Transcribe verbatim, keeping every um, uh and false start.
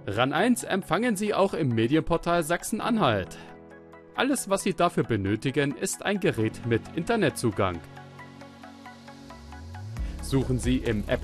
RAN eins empfangen Sie auch im Medienportal Sachsen-Anhalt. Alles, was Sie dafür benötigen, ist ein Gerät mit Internetzugang. Suchen Sie im App